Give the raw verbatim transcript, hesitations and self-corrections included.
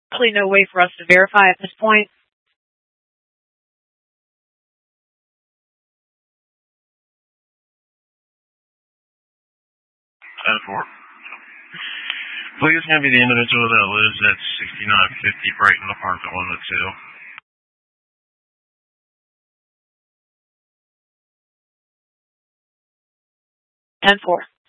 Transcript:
Actually, no way for us to verify at this point. ten four. Please hand me the individual that lives at sixty-nine fifty Brighton apartment one oh two. ten four.